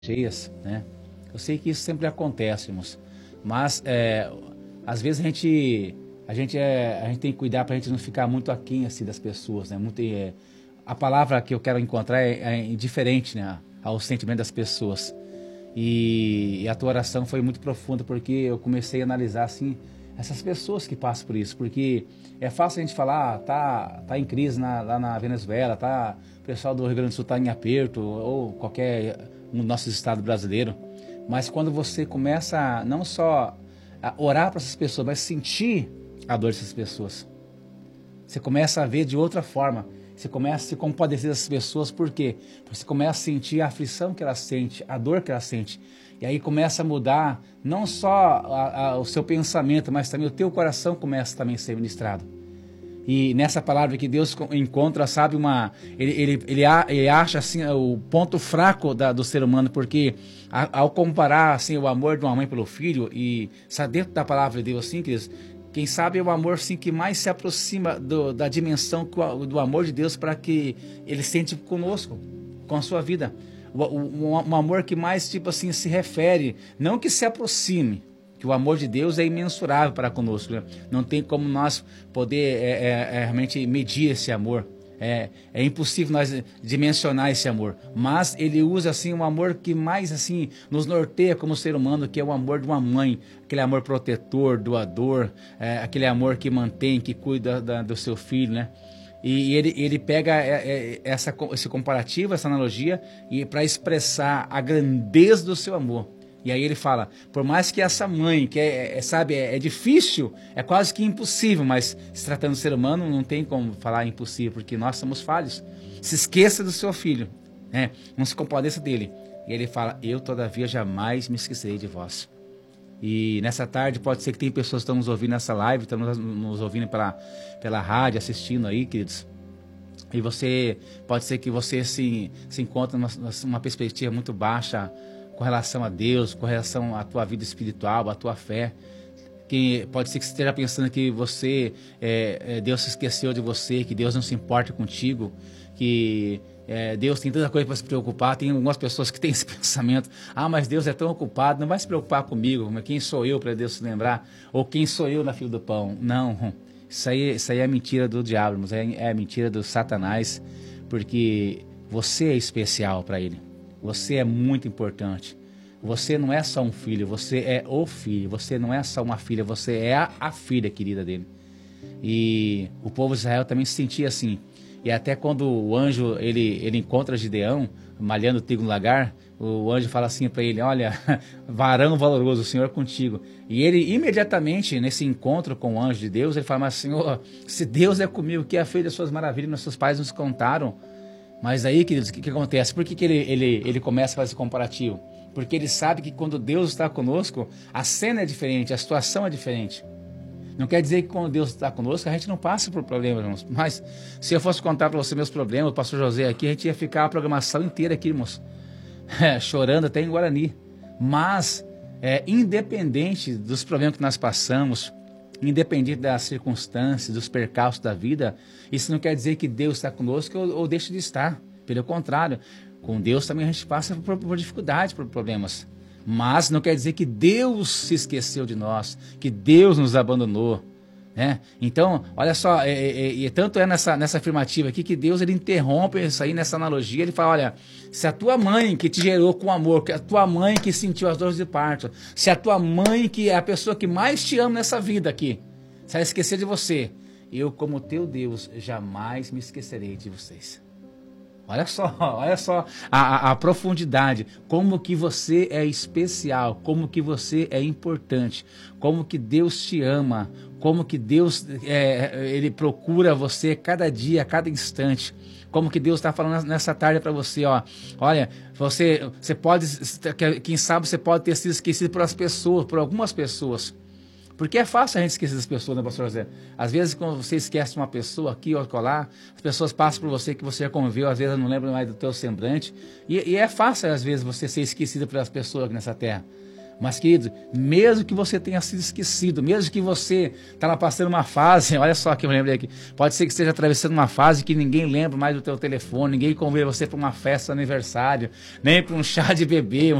cheias, né? Eu sei que isso sempre acontece, irmãos, mas às vezes a gente tem que cuidar para a gente não ficar muito aquém assim das pessoas, né? A palavra que eu quero encontrar é diferente, né? Ao sentimento das pessoas. E a tua oração foi muito profunda porque eu comecei a analisar assim essas pessoas que passam por isso, porque é fácil a gente falar, tá em crise lá na Venezuela, o pessoal do Rio Grande do Sul tá em aperto, ou qualquer um dos nossos estados brasileiros, mas quando você começa não só a orar para essas pessoas, mas sentir a dor dessas pessoas, você começa a ver de outra forma. Você começa a se compadecer dessas pessoas, por quê? Porque você começa a sentir a aflição que ela sente, a dor que ela sente. E aí começa a mudar não só o seu pensamento, mas também o teu coração começa também a ser ministrado. E nessa palavra que Deus encontra, sabe, ele acha assim o ponto fraco do ser humano, porque ao comparar assim o amor de uma mãe pelo filho, e sabe, dentro da palavra de Deus assim, queridos, quem sabe é o amor sim, que mais se aproxima da dimensão do amor de Deus para que Ele sente conosco, com a sua vida. Um amor que mais tipo assim se refere, não que se aproxime, que o amor de Deus é imensurável para conosco, né? Não tem como nós poder realmente medir esse amor. É impossível nós dimensionar esse amor, mas ele usa assim um amor que mais assim nos norteia como ser humano, que é o amor de uma mãe, aquele amor protetor, doador, aquele amor que mantém, que cuida do seu filho, né? E ele pega esse comparativo, essa analogia, e para expressar a grandeza do seu amor. E aí ele fala, por mais que essa mãe, que é difícil, é quase que impossível, mas se tratando de ser humano, não tem como falar impossível, porque nós somos falhos. Se esqueça do seu filho, né? Não se compadeça dele. E ele fala, eu todavia jamais me esquecerei de vós. E nessa tarde pode ser que tem pessoas que estão nos ouvindo nessa live, estão nos ouvindo pela rádio, assistindo aí, queridos. E pode ser que você se encontre numa perspectiva muito baixa com relação a Deus, com relação à tua vida espiritual, à tua fé. Que pode ser que você esteja pensando que Deus se esqueceu de você, que Deus não se importa contigo, que Deus tem tanta coisa para se preocupar. Tem algumas pessoas que têm esse pensamento, mas Deus é tão ocupado, não vai se preocupar comigo, mas quem sou eu para Deus se lembrar? Ou quem sou eu na fila do pão? Não, isso aí é mentira do diabo, mas é mentira do Satanás, porque você é especial para ele. Você é muito importante. Você não é só um filho, você é o filho. Você não é só uma filha, você é a filha querida dele. E o povo de Israel também se sentia assim. E até quando o anjo ele encontra Gideão malhando trigo no lagar, o anjo fala assim para ele, olha, varão valoroso, o Senhor é contigo. E ele imediatamente, nesse encontro com o anjo de Deus, ele fala, mas Senhor, se Deus é comigo, que é feito das suas maravilhas, nossos pais nos contaram. Mas aí, queridos, o que acontece? Por que ele começa a fazer esse comparativo? Porque ele sabe que quando Deus está conosco, a cena é diferente, a situação é diferente. Não quer dizer que quando Deus está conosco, a gente não passa por problemas, irmãos. Mas se eu fosse contar para você meus problemas, o pastor José aqui, a gente ia ficar a programação inteira aqui, irmãos. Chorando até em Guarani. Mas, independente dos problemas que nós passamos, independente das circunstâncias, dos percalços da vida, isso não quer dizer que Deus está conosco ou deixa de estar. Pelo contrário, com Deus também a gente passa por dificuldades, por problemas. Mas não quer dizer que Deus se esqueceu de nós, que Deus nos abandonou, né? Então, olha só, tanto nessa afirmativa aqui que Deus ele interrompe isso aí nessa analogia, ele fala, olha, se a tua mãe que te gerou com amor, que a tua mãe que sentiu as dores de parto, se a tua mãe que é a pessoa que mais te ama nessa vida aqui, se ela esquecer de você, eu como teu Deus jamais me esquecerei de vocês. Olha só a profundidade, como que você é especial, como que você é importante, como que Deus te ama, como que Deus ele procura você cada dia, cada instante, como que Deus está falando nessa tarde para você, ó, olha, você pode, quem sabe você pode ter sido esquecido por algumas pessoas. Porque é fácil a gente esquecer das pessoas, né, pastor José? Às vezes, quando você esquece uma pessoa aqui ou acolá, as pessoas passam por você que você já conviveu, às vezes não lembra mais do teu semblante. E é fácil, às vezes, você ser esquecido pelas pessoas aqui nessa terra. Mas, querido, mesmo que você tenha sido esquecido, mesmo que você estava passando uma fase, olha só que eu lembrei aqui, pode ser que esteja atravessando uma fase que ninguém lembra mais do teu telefone, ninguém convida você para uma festa de aniversário, nem para um chá de bebê,